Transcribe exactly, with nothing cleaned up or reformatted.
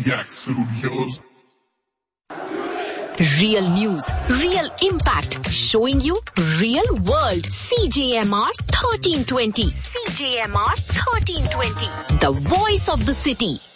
Yak Studios. Real news, real impact, showing you real world. C J M R thirteen twenty. C J M R thirteen twenty. The voice of the city.